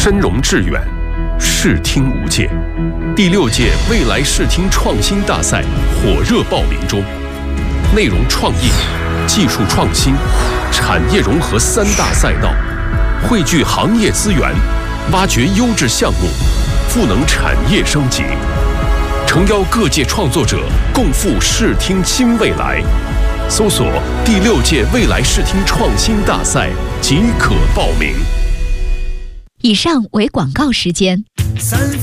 深融致远，视听无界。第6届未来视听创新大赛火热报名中，内容创意、技术创新、产业融合3大赛道，汇聚行业资源，挖掘优质项目，赋能产业升级，诚邀各界创作者共赴视听新未来。搜索第6届未来视听创新大赛即可报名。 以上为广告时间。